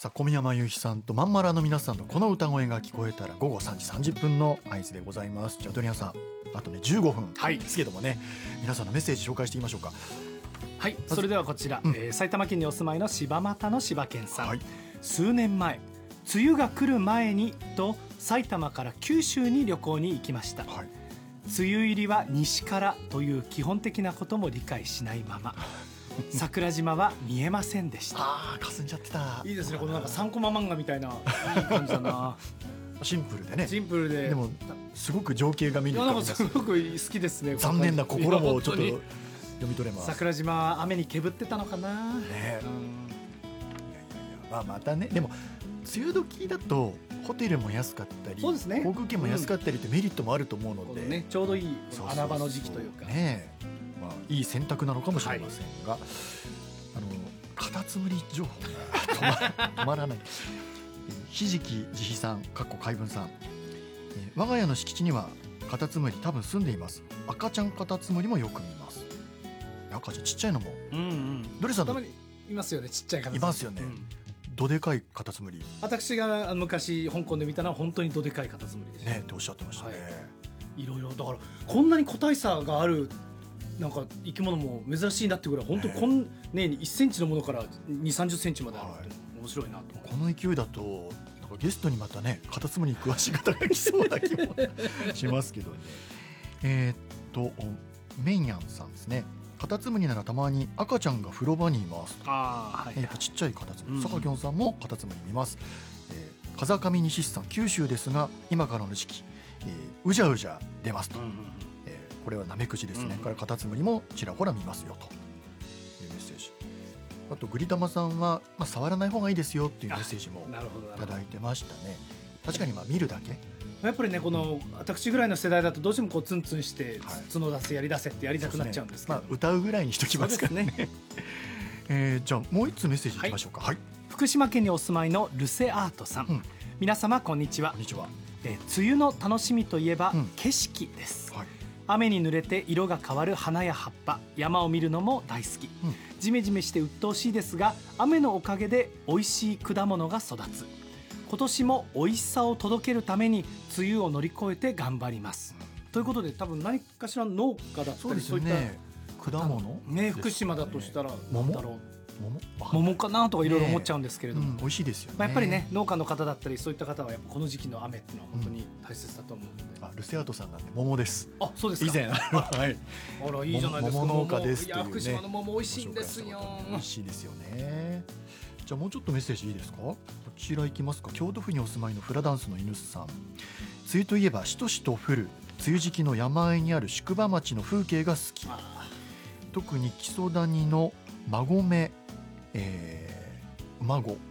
さあ小宮山雄飛さんとまんまらの皆さんのこの歌声が聞こえたら午後3時30分の合図でございます。じゃあドリアンさんあとね15分ですけどもね、皆さんのメッセージ紹介していきましょうか。 はい、それではこちら、埼玉県にお住まいの柴又の柴犬さん、 はい、 数年前梅雨が来る前にと埼玉から九州に旅行に行きました、 はい、 梅雨入りは西からという基本的なことも理解しないまま桜島は見えませんでした。 あー霞んじゃってた。 いいですね、このなんか3コマ漫画みたいないい感じだなシンプルでね、 シンプルで、 でもすごく情景が見に浮かびます。 すごく好きですね。 残念な心もちょっといや本読み取れます。 桜島は雨にけぶってたのかな、 ね、いやいやいや、まあ、またね、でも梅雨時だとホテルも安かったり、 そうですね、 航空券も安かったりってメリットもあると思うので、 ね、ちょうどいい穴場の時期というか、 ね、まあ、いい選択なのかもしれませんが、はい、カタツムリ情報が止まらないひじきじひさんかっこ海文さん、我が家の敷地にはカタツムリ多分住んでいます。赤ちゃんカタツムリもよく見ます。赤ちゃんちっちゃいのも、どれさんたまにいますよね、ちっちゃいカタツムリいますよね、どでかいカタツムリ。 私が昔香港で見たのは本当にどでかいカタツムリでしたねっておっしゃってましたね、はい、 いろいろだからこんなに個体差があるなんか生き物も珍しいなってぐらい本当に1センチのものから2、30センチまであるって面白いなと、 この勢いだとなんかゲストにまたねカタツムリに詳しい方が来そうな気もしますけどねメインヤンさんですね。カタツムリならたまに赤ちゃんが風呂場にいます。やっぱちっちゃいカタツムリ、坂きょんさんもカタツムリ見ます。風上西さん九州ですが今からの時期、うじゃうじゃ出ますと、これはナメクジですね、からカタツムリもちらほら見ますよというメッセージ。あとグリタマさんは、触らない方がいいですよっていうメッセージもいただいてましたね。確かに見るだけやっぱりね、この私ぐらいの世代だとどうしてもこうツンツンして角出せやり出せってやりたくなっちゃうんですけど、 歌うぐらいにしときますからね。じゃあもう一つメッセージいきましょうか。 福島県にお住まいのルセアートさん、皆様こんにちは。 こんにちは。 梅雨の楽しみといえば景色です、雨に濡れて色が変わる花や葉っぱ、山を見るのも大好き、ジメジメして鬱陶しいですが雨のおかげで美味しい果物が育つ。今年も美味しさを届けるために梅雨を乗り越えて頑張ります、ということで多分何かしら農家だったりそういった果物ね、福島だとしたら何だろう、 桃桃かなとかいろいろ思っちゃうんですけれども、 美味しいですよね。 やっぱりね農家の方だったりそういった方はやっぱこの時期の雨っていうのは本当に大切だと思うので、 ルセアートさんなんで桃です。 あ、そうですか。 以前はい、 あらいいじゃないですか。 桃農家ですというね。 いや福島の桃美味しいんですよ。 美味しいですよね。じゃあもうちょっとメッセージいいですか。こちらいきますか。京都府にお住まいのフラダンスの犬さん、梅雨といえばしとしと降る梅雨時期の山あいにある宿場町の風景が好き。特に木曽谷の馬込馬子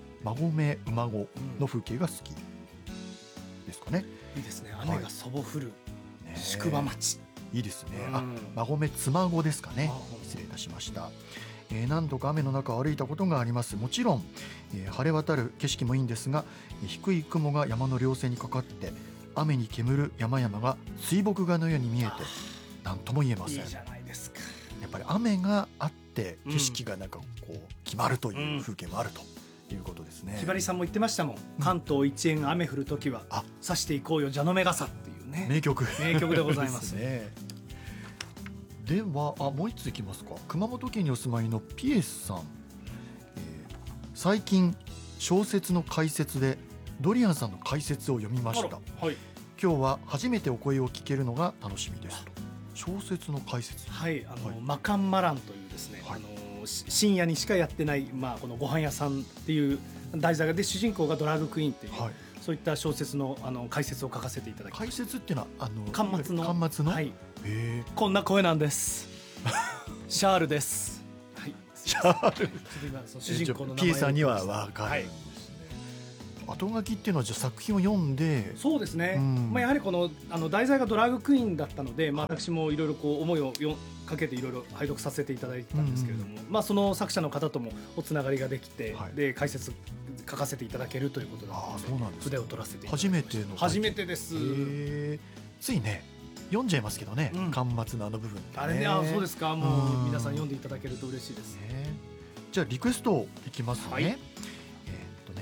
の風景が好きですかね。 いいですね、雨がそぼ降る宿場町、 いいですね。馬込妻子ですかね。失礼いたしました。何度か雨の中を歩いたことがあります。もちろん、晴れ渡る景色もいいんですが、低い雲が山の稜線にかかって雨に煙る山々が水墨画のように見えて何とも言えません。 いいじゃないですか。 やっぱり雨があって景色がなんかこう決まるという風景もあるということですね。 ひばりさんも言ってましたもん、関東一円雨降るときは差していこうよ蛇の目傘っていうね、 名曲でございますね。ではもう一ついきますか。熊本県にお住まいのピエスさん、最近小説の解説でドリアンさんの解説を読みました、今日は初めてお声を聞けるのが楽しみですと。小説の解説、 マカンマランというですね、深夜にしかやってない、このご飯屋さんっていう題材で主人公がドラッグクイーンっていう、そういった小説の解説を書かせていただきました。 解説っていうのは巻末の、こんな声なんですシャールです、 シャール主人公の名前をピエさんには分かるんですね。後書きっていうのはじゃあ作品を読んで。そうですね、 やはりこの題材がドラッグクイーンだったので、私もいろいろ思いをかけていろいろ拝読させていただいたんですけれども、その作者の方ともおつながりができて、で解説書かせていただけるということで、筆を取らせていただきました。初めてです。 ついね読んじゃいますけどね、巻末の部分ってね。 あれね、そうですか。もう皆さん読んでいただけると嬉しいです。 じゃあリクエストいきますね。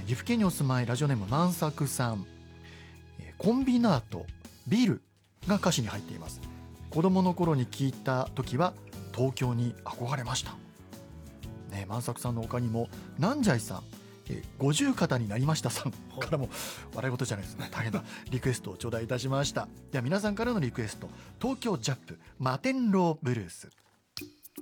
岐阜県にお住まいラジオネーム万作さん、コンビナートビルが歌詞に入っています。子供の頃に聞いた時は東京に憧れました、ね、万作さんの他にも南條さん、50肩になりましたさんからも笑い事じゃないですね、大変なリクエストを頂戴いたしました。では皆さんからのリクエスト、東京ジャップ摩天楼ブルース。